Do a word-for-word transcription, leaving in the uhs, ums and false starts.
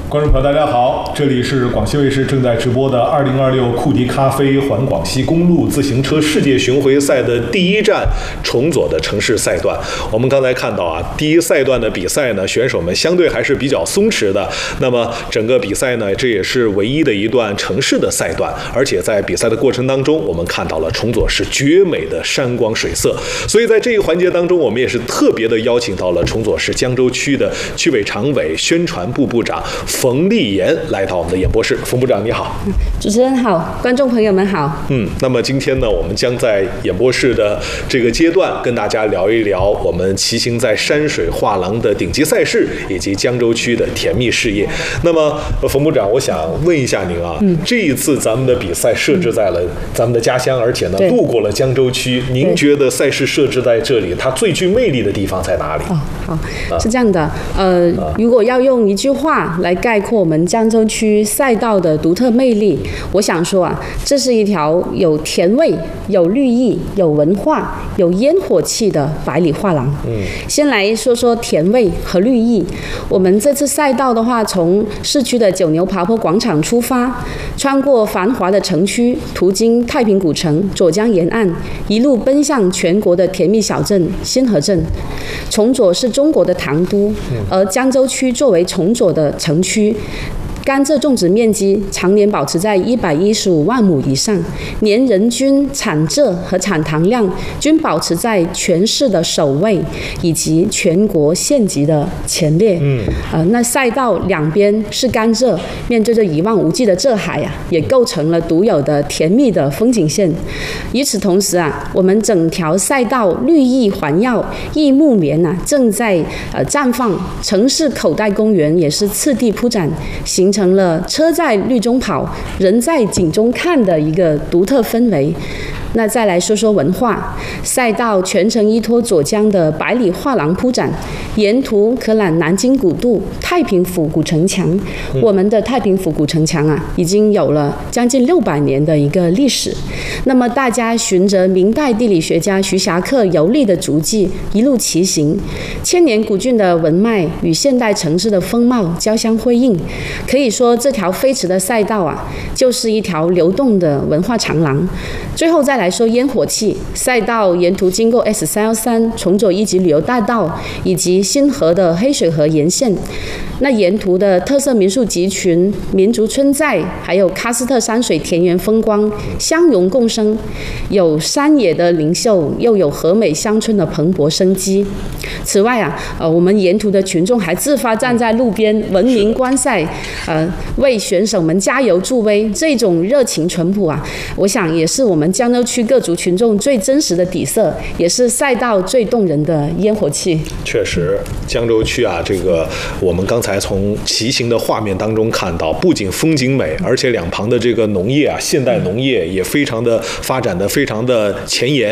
观众朋友，大家好，这里是广西卫视正在直播的二零二六库迪咖啡环广西公路自行车世界巡回赛的第一站崇左的城市赛段。我们刚才看到啊，第一赛段的比赛呢，选手们相对还是比较松弛的。那么整个比赛呢，这也是唯一的一段城市的赛段，而且在比赛的过程当中，我们看到了崇左是绝美的山光水色。所以在这一环节当中，我们也是特别的邀请到了崇左市江州区的区委常委、宣传部部长冯丽妍来到我们的演播室。冯部长你好。 主持人好，观众朋友们好。 嗯，那么今天呢，我们将在演播室的这个阶段跟大家聊一聊我们骑行在山水画廊的顶级赛事，以及江州区的甜蜜事业。那么冯部长，我想问一下您啊，嗯、这一次咱们的比赛设置在了咱们的家乡，而且呢路过了江州区，您觉得赛事设置在这里，它最具魅力的地方在哪里？ 哦，好，啊、是这样的，呃、啊，如果要用一句话来概括我们江州区赛道的独特魅力，我想说啊，这是一条有甜味、有绿意、有文化、有烟火气的百里画廊。嗯，先来说说甜味和绿意。我们这次赛道的话，从市区的九牛爬坡广场出发，穿过繁华的城区，途经太平古城、左江沿岸，一路奔向全国的甜蜜小镇新河镇。崇左是中国的唐都，而江州区作为崇左的城区，甘蔗种植面积常年保持在一百一十五万亩以上，年人均产蔗和产糖量均保持在全市的首位，以及全国县级的前列。嗯，呃，那赛道两边是甘蔗，面对着一望无际的蔗海啊，也构成了独有的甜蜜的风景线。与此同时啊，我们整条赛道绿意环绕，益木棉啊正在呃绽放，城市口袋公园也是次第铺展，形成成了车在绿中跑，人在景中看的一个独特氛围。那再来说说文化，赛道全程依托左江的百里画廊铺展，沿途可览南京古渡、太平府古城墙。嗯、我们的太平府古城墙啊，已经有了将近六百年的一个历史。那么大家循着明代地理学家徐霞客游历的足迹一路骑行，千年古郡的文脉与现代城市的风貌交相辉映，可以说这条飞驰的赛道啊，就是一条流动的文化长廊。最后再来说烟火气，赛道沿途经过 S 三一三 崇左一级旅游大道以及新河的黑水河沿线，那沿途的特色民宿集群、民族村寨，还有喀斯特山水田园风光相融共生，有山野的灵秀，又有和美乡村的蓬勃生机。此外啊，呃，我们沿途的群众还自发站在路边文明观赛，呃，为选手们加油助威，这种热情淳朴啊，我想也是我们江州区各族群众最真实的底色，也是赛道最动人的烟火气。 确实，江州区啊，这个我们刚才从骑行的画面当中看到，不仅风景美，而且两旁的这个农业啊，现代农业也非常的发展的非常的前沿。